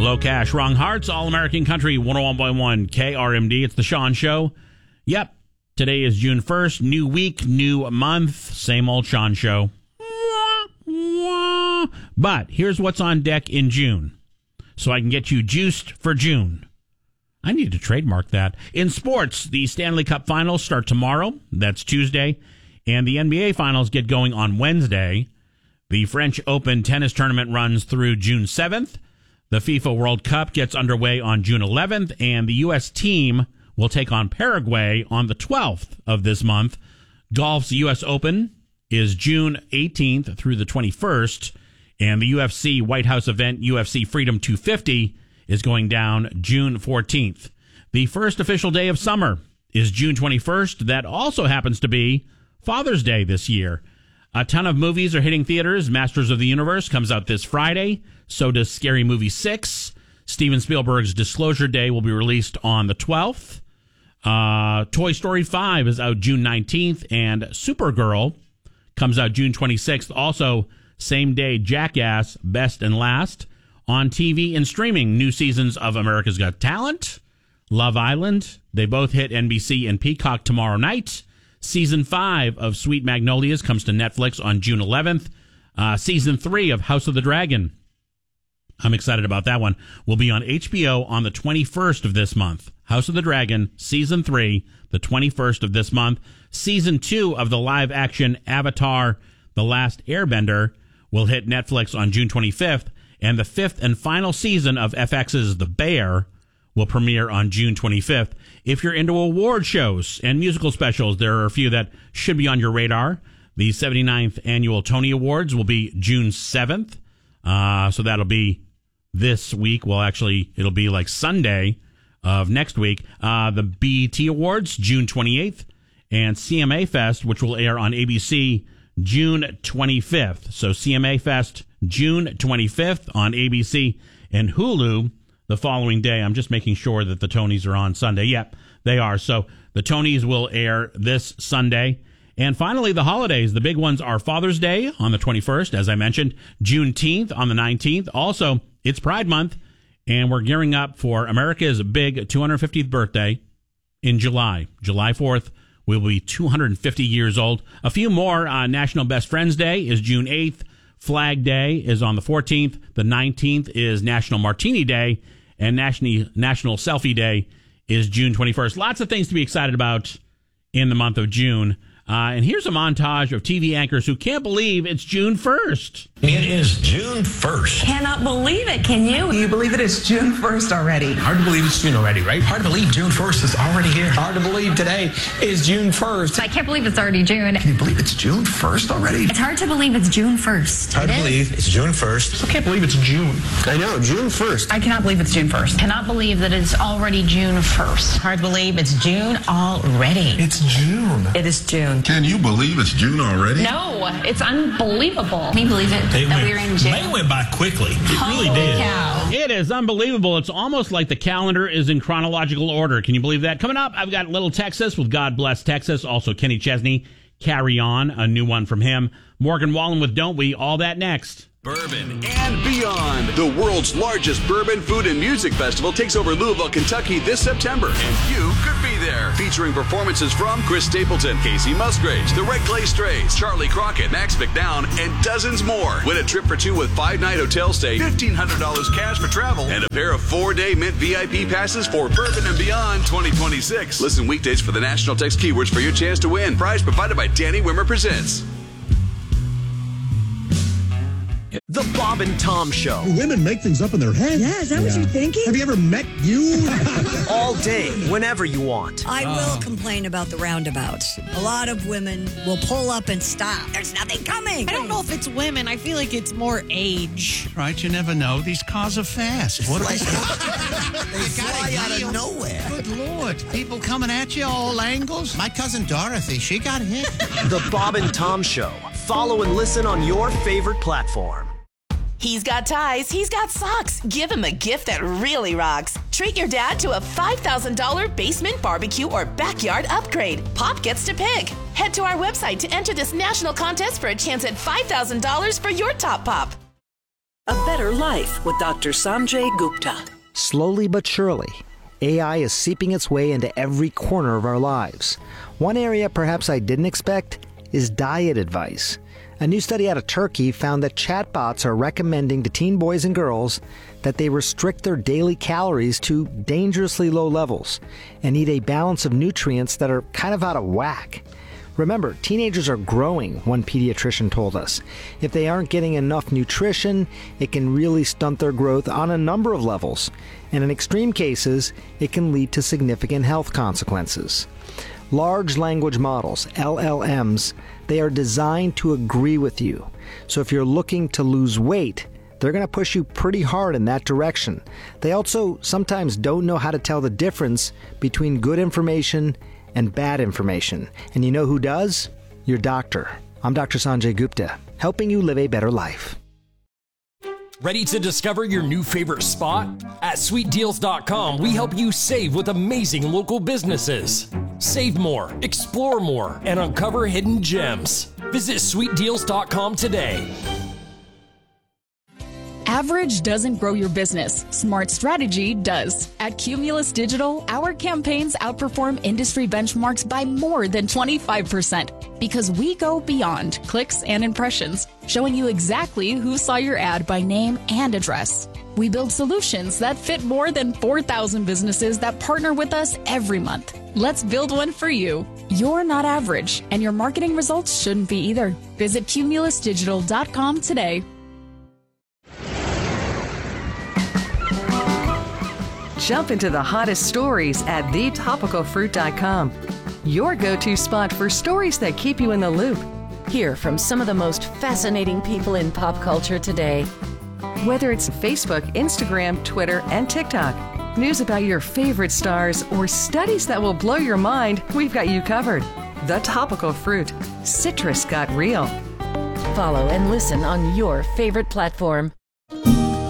Low Cash, Wrong Hearts, All American Country, 101.1 KRMD. It's the Sean Show. Yep, today is June 1st. New week, new month. Same old Sean Show. But here's what's on deck in June, so I can get you juiced for June. I need to trademark that. In sports, the Stanley Cup Finals start tomorrow. That's Tuesday. And the NBA Finals get going on Wednesday. The French Open tennis tournament runs through June 7th. The FIFA World Cup gets underway on June 11th. And the U.S. team will take on Paraguay on the 12th of this month. Golf's U.S. Open is June 18th through the 21st. And the UFC White House event, UFC Freedom 250, is going down June 14th. The first official day of summer is June 21st. That also happens to be Father's Day this year. A ton of movies are hitting theaters. Masters of the Universe comes out this Friday. So does Scary Movie 6. Steven Spielberg's Disclosure Day will be released on the 12th. Toy Story 5 is out June 19th. And Supergirl comes out June 26th. Also, same day, Jackass, Best and Last. On TV and streaming, new seasons of America's Got Talent, Love Island. They both hit NBC and Peacock tomorrow night. Season 5 of Sweet Magnolias comes to Netflix on June 11th. Season 3 of House of the Dragon, I'm excited about that one, will be on HBO on the 21st of this month. House of the Dragon, Season 3, the 21st of this month. Season 2 of the live-action Avatar, The Last Airbender, will hit Netflix on June 25th. And the 5th and final season of FX's The Bear will premiere on June 25th. If you're into award shows and musical specials, there are a few that should be on your radar. The 79th Annual Tony Awards will be June 7th. So that'll be this week. Well, actually, it'll be like Sunday of next week. The BET Awards, June 28th. And CMA Fest, which will air on ABC June 25th. So CMA Fest, June 25th on ABC and Hulu the following day. I'm just making sure that the Tonys are on Sunday. Yep, they are. So the Tonys will air this Sunday. And finally, the holidays. The big ones are Father's Day on the 21st, as I mentioned, Juneteenth on the 19th. Also, it's Pride Month, and we're gearing up for America's big 250th birthday in July. July 4th. We'll be 250 years old. A few more. National Best Friends Day is June 8th. Flag Day is on the 14th. The 19th is National Martini Day. And National Selfie Day is June 21st. Lots of things to be excited about in the month of June. And here's a montage of TV anchors who can't believe it's June 1st. It is June 1st. Cannot believe it, can you? Can you believe it is June 1st already? Hard to believe it's June already, right? Hard to believe June 1st is already here. Hard to believe today is June 1st. I can't believe it's already June. Can you believe it's June 1st already? It's hard to believe it's June 1st. Hard to believe it's June 1st. I can't believe it's June. I know, June 1st. I cannot believe it's June 1st. Cannot believe that it's already June 1st. Hard to believe it's June already. It's June. It is June. Can you believe it's June already? No, it's unbelievable. Can you believe it that we're in June? May went by quickly. It Holy really did. cow. It is unbelievable. It's almost like the calendar is in chronological order. Can you believe that? Coming up, I've got Little Texas with God Bless Texas. Also, Kenny Chesney, Carry On, a new one from him. Morgan Wallen with Don't We? All that next. Bourbon and beyond. The world's largest bourbon, food, and music festival takes over Louisville, Kentucky this September. And you could be there. Featuring performances from Chris Stapleton, Casey Musgraves, the Red Clay Strays, Charlie Crockett, Max McDowell, and dozens more. Win a trip for two with 5-night hotel stay, $1,500 cash for travel, and a pair of 4-day Mint VIP passes for Bourbon and Beyond 2026. Listen weekdays for the national text keywords for your chance to win. Prize provided by Danny Wimmer Presents. The Bob and Tom Show. Women make things up in their head. Yeah, is that what you're thinking? Have you ever met you? All day, whenever you want. I will complain about the roundabouts. A lot of women will pull up and stop. There's nothing coming. I don't know if it's women. I feel like it's more age. Right, you never know. These cars are fast. What They fly out of nowhere. Good Lord. People coming at you all angles. My cousin Dorothy, she got hit. The Bob and Tom Show. Follow and listen on your favorite platform. He's got ties, he's got socks. Give him a gift that really rocks. Treat your dad to a $5,000 basement barbecue or backyard upgrade. Pop gets to pick. Head to our website to enter this national contest for a chance at $5,000 for your top pop. A Better Life with Dr. Sanjay Gupta. Slowly but surely, AI is seeping its way into every corner of our lives. One area perhaps I didn't expect is diet advice. A new study out of Turkey found that chatbots are recommending to teen boys and girls that they restrict their daily calories to dangerously low levels and eat a balance of nutrients that are kind of out of whack. Remember, teenagers are growing, one pediatrician told us. If they aren't getting enough nutrition, it can really stunt their growth on a number of levels. And in extreme cases, it can lead to significant health consequences. Large language models, LLMs, they are designed to agree with you. So if you're looking to lose weight, they're going to push you pretty hard in that direction. They also sometimes don't know how to tell the difference between good information and bad information. And you know who does? Your doctor. I'm Dr. Sanjay Gupta, helping you live a better life. Ready to discover your new favorite spot? At sweetdeals.com, we help you save with amazing local businesses. Save more, explore more, and uncover hidden gems. Visit sweetdeals.com today. Average doesn't grow your business. Smart strategy does. At Cumulus Digital, our campaigns outperform industry benchmarks by more than 25% because we go beyond clicks and impressions, showing you exactly who saw your ad by name and address. We build solutions that fit more than 4,000 businesses that partner with us every month. Let's build one for you. You're not average, and your marketing results shouldn't be either. Visit cumulusdigital.com today. Jump into the hottest stories at thetopicalfruit.com. Your go-to spot for stories that keep you in the loop. Hear from some of the most fascinating people in pop culture today. Whether it's Facebook, Instagram, Twitter, and TikTok, news about your favorite stars, or studies that will blow your mind, we've got you covered. The Topical Fruit. Citrus got real. Follow and listen on your favorite platform.